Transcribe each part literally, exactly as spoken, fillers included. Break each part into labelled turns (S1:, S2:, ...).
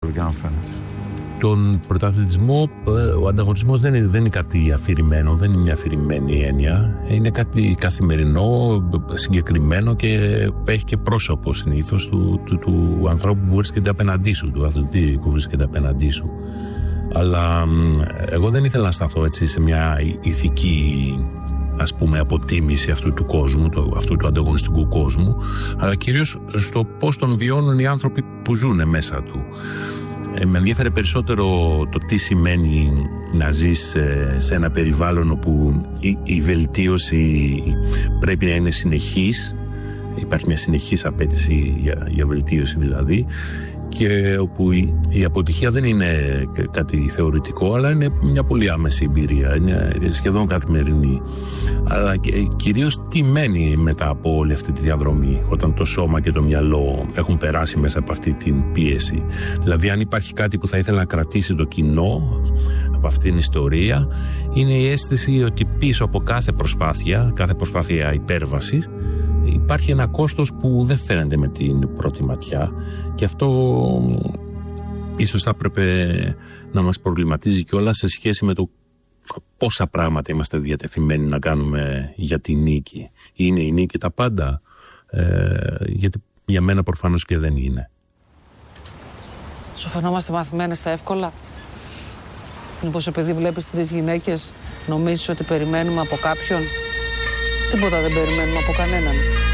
S1: για να φαίνεται.
S2: Τον πρωταθλητισμό, ο ανταγωνισμός δεν είναι, δεν είναι κάτι αφηρημένο, δεν είναι μια αφηρημένη έννοια. Είναι κάτι καθημερινό, συγκεκριμένο και έχει και πρόσωπο συνήθως του, του, του ανθρώπου που βρίσκεται απέναντί σου, του αθλητή που βρίσκεται απέναντί σου. Αλλά εγώ δεν ήθελα να σταθώ έτσι σε μια ηθική, ας πούμε, αποτίμηση αυτού του κόσμου, του, αυτού του ανταγωνιστικού κόσμου, αλλά κυρίως στο πώς τον βιώνουν οι άνθρωποι που ζουν μέσα του. Ε, με ενδιαφέρει περισσότερο το τι σημαίνει να ζεις ε, σε ένα περιβάλλον όπου η, η βελτίωση πρέπει να είναι συνεχής, υπάρχει μια συνεχής απέτηση για, για βελτίωση δηλαδή, και όπου η, η αποτυχία δεν είναι κάτι θεωρητικό, αλλά είναι μια πολύ άμεση εμπειρία, είναι σχεδόν καθημερινή. Αλλά και, κυρίως τι μένει μετά από όλη αυτή τη διαδρομή, όταν το σώμα και το μυαλό έχουν περάσει μέσα από αυτή την πίεση. Δηλαδή, αν υπάρχει κάτι που θα ήθελα να κρατήσει το κοινό από αυτήν την ιστορία, είναι η αίσθηση ότι πίσω από κάθε προσπάθεια, κάθε προσπάθεια υπέρβασης, υπάρχει ένα κόστος που δεν φαίνεται με την πρώτη ματιά, και αυτό ίσως θα έπρεπε να μας προβληματίζει κιόλας σε σχέση με το πόσα πράγματα είμαστε διατεθειμένοι να κάνουμε για τη νίκη. Είναι η νίκη τα πάντα? Ε, γιατί για μένα προφανώς και δεν είναι.
S3: Σου φαινόμαστε μαθημένες στα εύκολα? Μήπως επειδή βλέπεις τρεις γυναίκες νομίζεις ότι περιμένουμε από κάποιον? Τίποτα δεν περιμένουμε από κανέναν.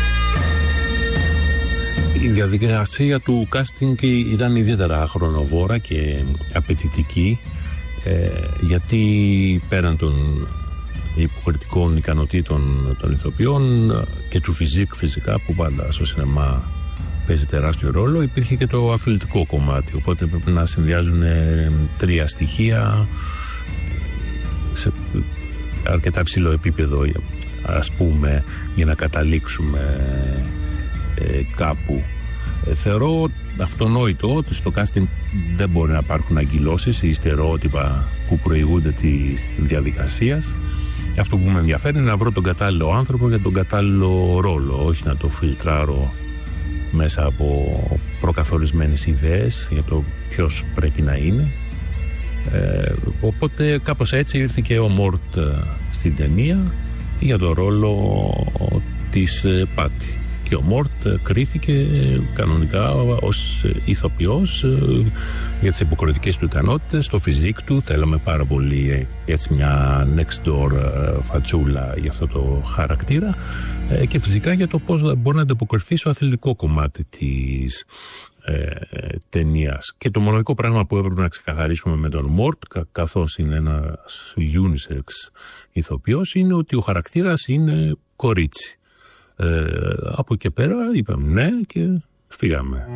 S2: Η διαδικασία του casting ήταν ιδιαίτερα χρονοβόρα και απαιτητική, ε, γιατί πέραν των υποχρεωτικών ικανοτήτων των ηθοποιών και του φιζίκ φυσικά, που πάντα στο σινεμά παίζει τεράστιο ρόλο, υπήρχε και το αθλητικό κομμάτι, οπότε πρέπει να συνδυάζουν τρία στοιχεία σε αρκετά ψηλό επίπεδο, ας πούμε, για να καταλήξουμε ε, κάπου. Ε, θεωρώ αυτονόητο ότι στο casting δεν μπορεί να υπάρχουν αγκυλώσεις ή στερεότυπα που προηγούνται της διαδικασίας. Αυτό που με ενδιαφέρει είναι να βρω τον κατάλληλο άνθρωπο για τον κατάλληλο ρόλο, όχι να το φιλτράρω μέσα από προκαθορισμένες ιδέες για το ποιος πρέπει να είναι. Ε, οπότε κάπως έτσι ήρθε και ο Μόρτ στην ταινία για τον ρόλο της Πάτη. Και ο Μόρτ κρίθηκε κανονικά ως ηθοποιός για τις υποκριτικές του ικανότητες, το φιζίκ του. Θέλαμε πάρα πολύ έτσι μια next door φατσούλα για αυτό το χαρακτήρα, και φυσικά για το πώς μπορεί να ανταποκριθεί στο αθλητικό κομμάτι της ε, ταινίας. Και το μοναδικό πράγμα που έπρεπε να ξεκαθαρίσουμε με τον Μόρτ, καθώς είναι ένας unisex ηθοποιός, είναι ότι ο χαρακτήρας είναι κορίτσι. Ε, από εκεί πέρα είπαμε ναι και φύγαμε.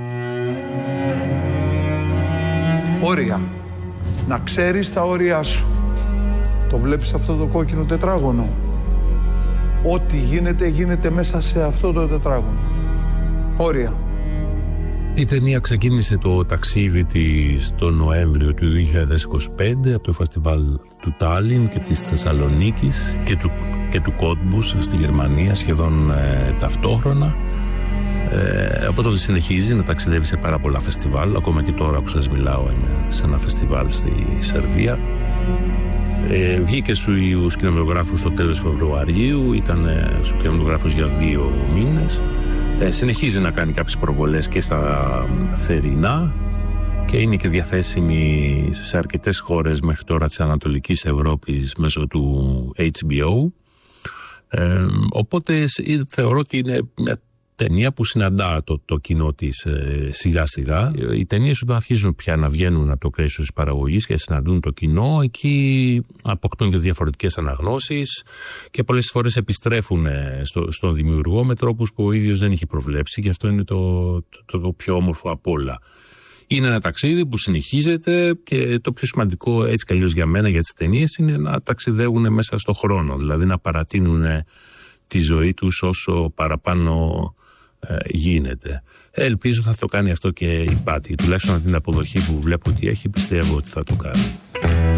S1: Όρια. Να ξέρεις τα όρια σου. Το βλέπεις αυτό το κόκκινο τετράγωνο? Ό,τι γίνεται, γίνεται μέσα σε αυτό το τετράγωνο. Όρια.
S2: Η ταινία ξεκίνησε το ταξίδι της το Νοέμβριο του δύο χιλιάδες είκοσι πέντε από το φεστιβάλ του Τάλιν και της Θεσσαλονίκης και του, και του Κότμπους στη Γερμανία σχεδόν ε, ταυτόχρονα. Ε, από τότε συνεχίζει να ταξιδεύει σε πάρα πολλά φεστιβάλ. Ακόμα και τώρα που σας μιλάω είμαι σε ένα φεστιβάλ στη Σερβία. Ε, βγήκε στους κινηματογράφους στο τέλος Φεβρουαρίου, ήταν ε, στους κινηματογράφους για δύο μήνες. Ε, συνεχίζει να κάνει κάποιες προβολές και στα θερινά και είναι και διαθέσιμη σε αρκετές χώρες μέχρι τώρα της Ανατολικής Ευρώπης μέσω του έιτς μπι ο. Ε, οπότε θεωρώ ότι είναι μια ταινία που συναντά το, το κοινό της ε, σιγά σιγά. Οι ταινίες όταν αρχίζουν πια να βγαίνουν από το κρέας της παραγωγής και συναντούν το κοινό, εκεί αποκτούν και διαφορετικές αναγνώσεις και πολλές φορές επιστρέφουν στο, στον δημιουργό με τρόπους που ο ίδιος δεν είχε προβλέψει, και αυτό είναι το, το, το πιο όμορφο απ' όλα. Είναι ένα ταξίδι που συνεχίζεται και το πιο σημαντικό έτσι κι αλλιώς για μένα για τις ταινίες είναι να ταξιδεύουν μέσα στο χρόνο, δηλαδή να παρατείνουν τη ζωή τους όσο παραπάνω ε, γίνεται. Ελπίζω θα το κάνει αυτό και η Πάτη, τουλάχιστον την αποδοχή που βλέπω ότι έχει, πιστεύω ότι θα το κάνει.